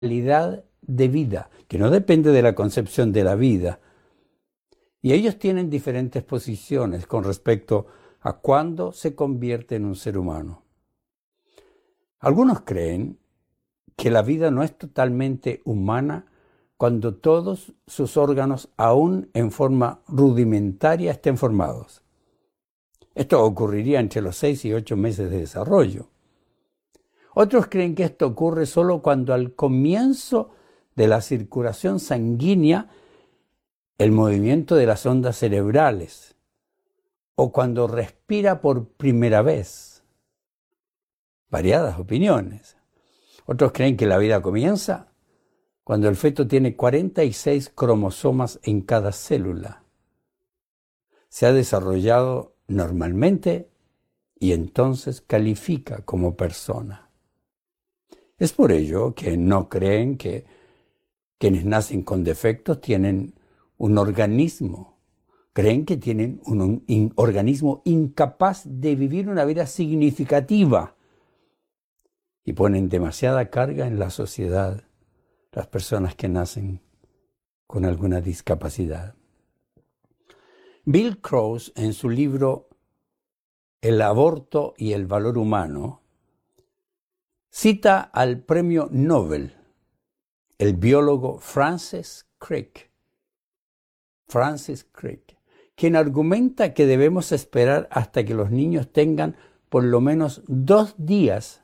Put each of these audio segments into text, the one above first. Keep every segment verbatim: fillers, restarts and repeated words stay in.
calidad de vida, que no depende de la concepción de la vida. Y ellos tienen diferentes posiciones con respecto a cuándo se convierte en un ser humano. Algunos creen que la vida no es totalmente humana cuando todos sus órganos, aún en forma rudimentaria, estén formados. Esto ocurriría entre los seis y ocho meses de desarrollo. Otros creen que esto ocurre solo cuando al comienzo de la circulación sanguínea, el movimiento de las ondas cerebrales, o cuando respira por primera vez. Variadas opiniones. Otros creen que la vida comienza cuando el feto tiene cuarenta y seis cromosomas en cada célula. Se ha desarrollado normalmente y entonces califica como persona. Es por ello que no creen que quienes nacen con defectos tienen un organismo. Creen que tienen un, un in, organismo incapaz de vivir una vida significativa y ponen demasiada carga en la sociedad las personas que nacen con alguna discapacidad. Bill Krause, en su libro El aborto y el valor humano, cita al premio Nobel, el biólogo Francis Crick, Francis Crick, quien argumenta que debemos esperar hasta que los niños tengan por lo menos dos días,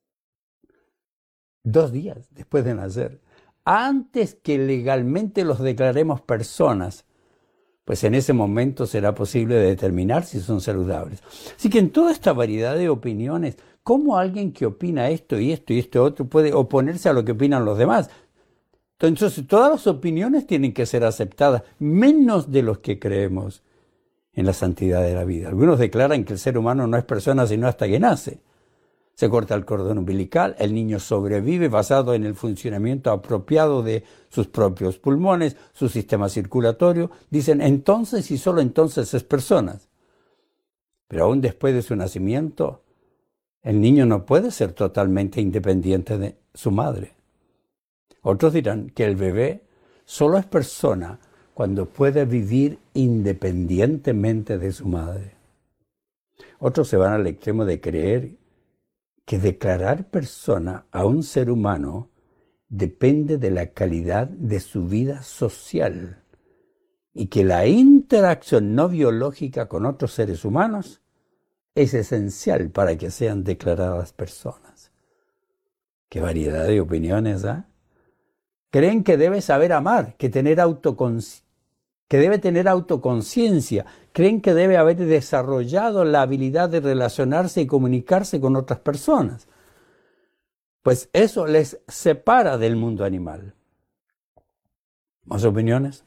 dos días después de nacer, antes que legalmente los declaremos personas, pues en ese momento será posible determinar si son saludables. Así que en toda esta variedad de opiniones, ¿cómo alguien que opina esto y esto y esto otro puede oponerse a lo que opinan los demás? Entonces, todas las opiniones tienen que ser aceptadas, menos de los que creemos en la santidad de la vida. Algunos declaran que el ser humano no es persona sino hasta que nace. Se corta el cordón umbilical, el niño sobrevive basado en el funcionamiento apropiado de sus propios pulmones, su sistema circulatorio. Dicen entonces y solo entonces es persona. Pero aún después de su nacimiento, el niño no puede ser totalmente independiente de su madre. Otros dirán que el bebé solo es persona cuando puede vivir independientemente de su madre. Otros se van al extremo de creer que declarar persona a un ser humano depende de la calidad de su vida social y que la interacción no biológica con otros seres humanos es esencial para que sean declaradas personas. ¡Qué variedad de opiniones, ¿eh? Creen que debe saber amar, que, tener autoconsci- que debe tener autoconciencia. Creen que debe haber desarrollado la habilidad de relacionarse y comunicarse con otras personas. Pues eso les separa del mundo animal. ¿Más opiniones?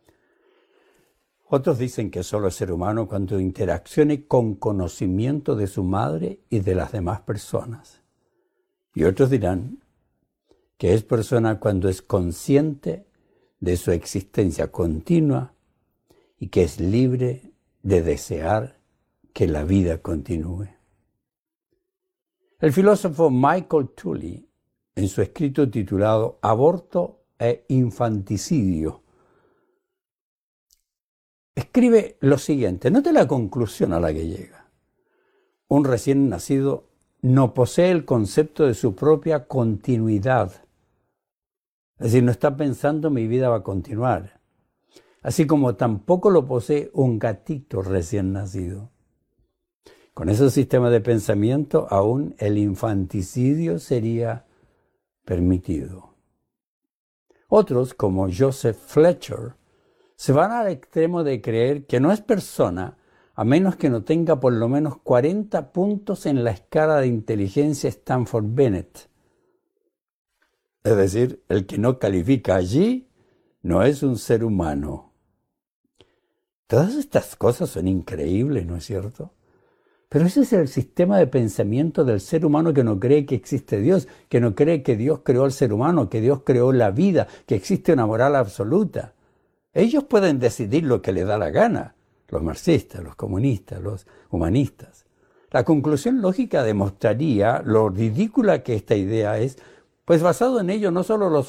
Otros dicen que solo es ser humano cuando interaccione con conocimiento de su madre y de las demás personas. Y otros dirán que es persona cuando es consciente de su existencia continua y que es libre de desear que la vida continúe. El filósofo Michael Tooley, en su escrito titulado Aborto e infanticidio, escribe lo siguiente, note la conclusión a la que llega. Un recién nacido no posee el concepto de su propia continuidad. Es decir, no está pensando mi vida va a continuar. Así como tampoco lo posee un gatito recién nacido. Con ese sistema de pensamiento, aún el infanticidio sería permitido. Otros, como Joseph Fletcher, se van al extremo de creer que no es persona a menos que no tenga por lo menos cuarenta puntos en la escala de inteligencia Stanford-Binet. Es decir, el que no califica allí no es un ser humano. Todas estas cosas son increíbles, ¿no es cierto? Pero ese es el sistema de pensamiento del ser humano que no cree que existe Dios, que no cree que Dios creó al ser humano, que Dios creó la vida, que existe una moral absoluta. Ellos pueden decidir lo que les da la gana, los marxistas, los comunistas, los humanistas. La conclusión lógica demostraría lo ridícula que esta idea es, Pues basado en ello, no solo los